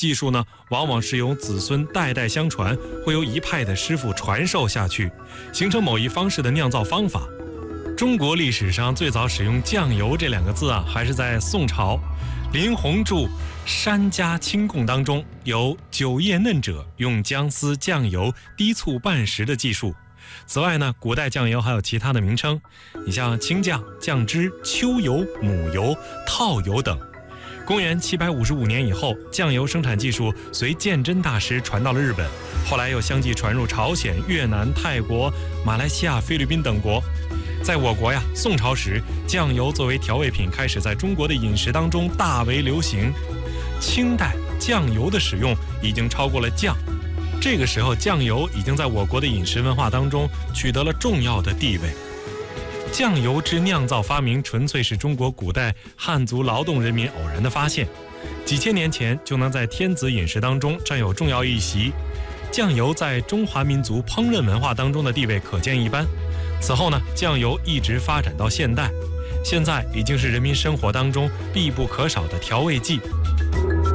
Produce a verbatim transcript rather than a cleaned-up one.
技术呢，往往是由子孙代代相传，会由一派的师傅传授下去，形成某一方式的酿造方法。中国历史上最早使用酱油这两个字啊，还是在宋朝。林洪著《山家清供》当中有酒液嫩者用姜丝、酱油滴醋拌食的技术。此外呢，古代酱油还有其他的名称，你像青酱、酱汁、秋油、母油、套油等。公元七百五十五年以后，酱油生产技术随鉴真大师传到了日本，后来又相继传入朝鲜、越南、泰国、马来西亚、菲律宾等国。在我国呀，宋朝时，酱油作为调味品开始在中国的饮食当中大为流行。清代酱油的使用已经超过了酱，这个时候酱油已经在我国的饮食文化当中取得了重要的地位。酱油之酿造发明纯粹是中国古代汉族劳动人民偶然的发现，几千年前就能在天子饮食当中占有重要一席。酱油在中华民族烹饪文化当中的地位可见一斑。此后呢，酱油一直发展到现代，现在已经是人民生活当中必不可少的调味剂。